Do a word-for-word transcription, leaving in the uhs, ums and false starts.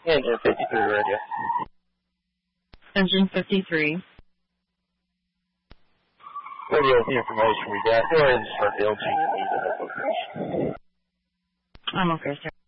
Engine fifty-three radio. Engine fifty-three. Radio with the information we got. Go ahead and start the L G. I'm okay, sir.